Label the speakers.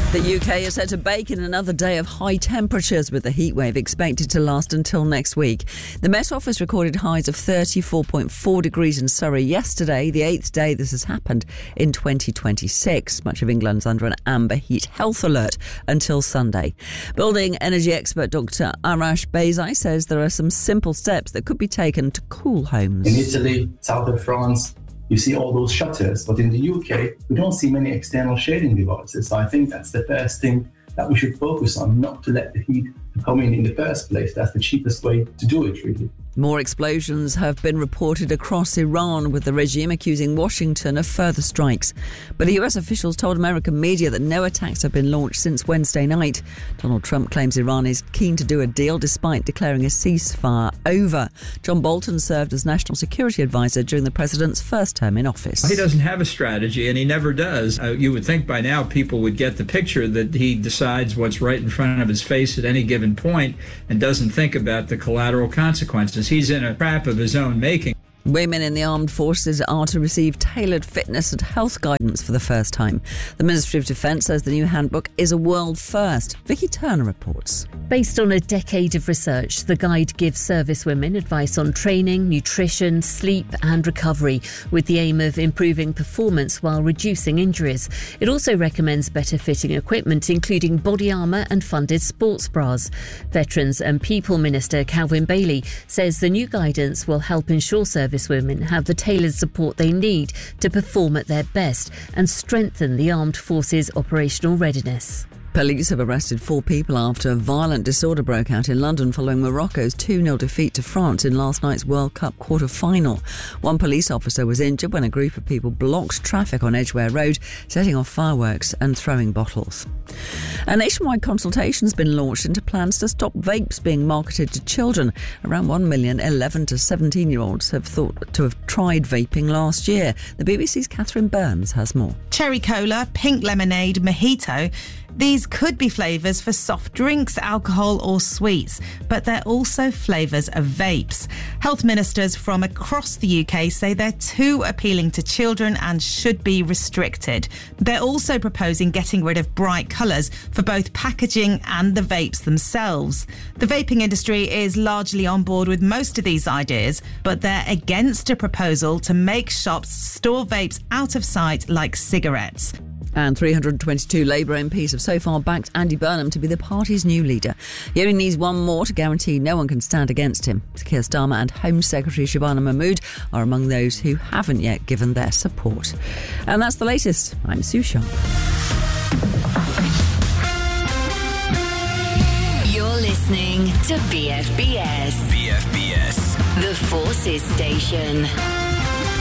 Speaker 1: The UK is set to bake in another day of high temperatures, with the heatwave expected to last until next week. The Met Office recorded highs of 34.4 degrees in Surrey yesterday, the 8th day this has happened in 2026. Much of England's under an amber heat health alert until Sunday. Building energy expert Dr. Arash Beyzai says there are some simple steps that could be taken to cool homes.
Speaker 2: In Italy, south of France, you see all those shutters, but in the UK, we don't see many external shading devices. So I think that's the first thing that we should focus on, not to let the heat come in the first place. That's the cheapest way to do it, really.
Speaker 1: More explosions have been reported across Iran, with the regime accusing Washington of further strikes. But the US officials told American media that no attacks have been launched since Wednesday night. Donald Trump claims Iran is keen to do a deal despite declaring a ceasefire over. John Bolton served as National Security Advisor during the president's first term in office.
Speaker 3: He doesn't have a strategy, and he never does. You would think by now people would get the picture that he decides what's right in front of his face at any given point and doesn't think about the collateral consequences. He's in a trap of his own making.
Speaker 1: Women in the armed forces are to receive tailored fitness and health guidance for the first time. The Ministry of Defence says the new handbook is a world first. Vicky Turner reports.
Speaker 4: Based on a decade of research, the guide gives servicewomen advice on training, nutrition, sleep and recovery, with the aim of improving performance while reducing injuries. It also recommends better fitting equipment, including body armour and funded sports bras. Veterans and People Minister Calvin Bailey says the new guidance will help ensure servicewomen have the tailored support they need to perform at their best and strengthen the armed forces' operational readiness.
Speaker 1: Police have arrested 4 people after a violent disorder broke out in London following Morocco's 2-0 defeat to France in last night's World Cup quarter-final. One police officer was injured when a group of people blocked traffic on Edgware Road, setting off fireworks and throwing bottles. A nationwide consultation has been launched into plans to stop vapes being marketed to children. Around 1 million 11 to 17-year-olds have thought to have tried vaping last year. The BBC's Catherine Burns has more.
Speaker 5: Cherry cola, pink lemonade, mojito. These could be flavours for soft drinks, alcohol or sweets, but they're also flavours of vapes. Health ministers from across the UK say they're too appealing to children and should be restricted. They're also proposing getting rid of bright colours for both packaging and the vapes themselves. The vaping industry is largely on board with most of these ideas, but they're against a proposal to make shops store vapes out of sight like cigarettes.
Speaker 1: And 322 Labour MPs have so far backed Andy Burnham to be the party's new leader. He only needs one more to guarantee no one can stand against him. Keir Starmer and Home Secretary Shabana Mahmood are among those who haven't yet given their support. And that's the latest. I'm Sue Sharp.
Speaker 6: You're listening to BFBS.
Speaker 7: BFBS.
Speaker 6: The Forces Station.